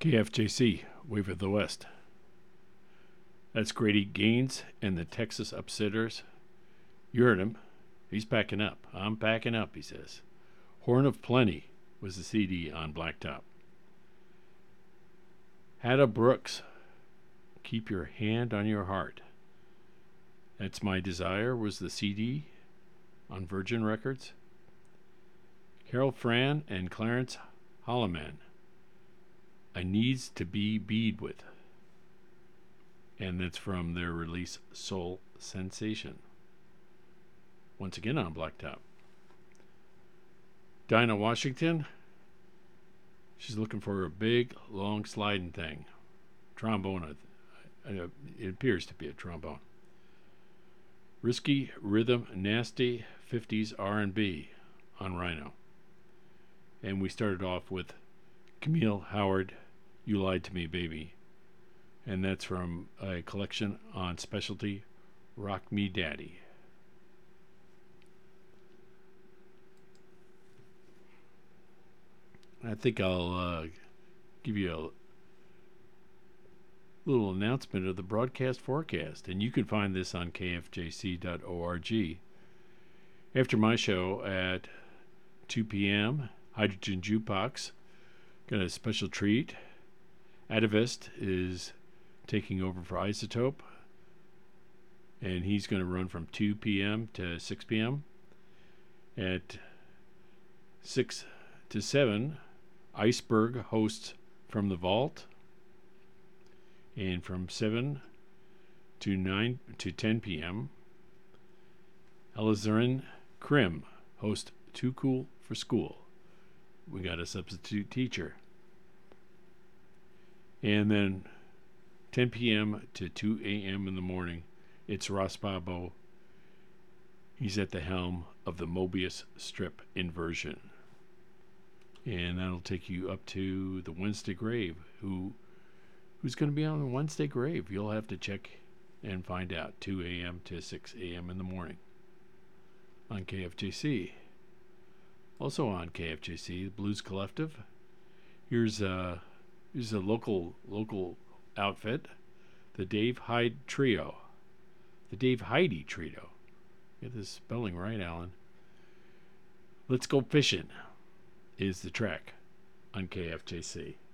KFJC, Wave of the West. That's Grady Gaines and the Texas Upsetters. You heard him. He's packing up. I'm packing up, he says. Horn of Plenty was the CD on Blacktop. Hada Brooks, Keep Your Hand on Your Heart. That's My Desire was the CD on Virgin Records. Carol Fran and Clarence Holloman, I Needs to Be Bead With. And that's from their release Soul Sensation. Once again on Blacktop. Dinah Washington, she's looking for a big, long sliding thing. Trombone, it appears to be a trombone. Risky Rhythm Nasty 50s R&B on Rhino. And we started off with Camille Howard, You Lied to Me, Baby. And that's from a collection on Specialty, Rock Me Daddy. I think I'll give you a little announcement of the broadcast forecast, and you can find this on kfjc.org. After my show at 2 p.m., Hydrogen Jukebox got a special treat. Atavist is taking over for Isotope, and he's going to run from 2 p.m. to 6 p.m. At 6 to 7, Iceberg hosts From the Vault, and from 7 to 9 to 10 p.m., Elizarin Krim hosts Too Cool for School. We got a substitute teacher. And then 10 p.m. to 2 a.m. in the morning, it's Ross Babo. He's at the helm of the Mobius Strip inversion. And that'll take you up to the Wednesday Grave. Who's going to be on the Wednesday Grave? You'll have to check and find out. 2 a.m. to 6 a.m. in the morning on KFJC. Also on KFJC, the Blues Collective. Here's a local outfit, the Dave Hyde Trio. The Dave Heide Trio. Get this spelling right, Alan. Let's Go Fishing is the track on KFJC.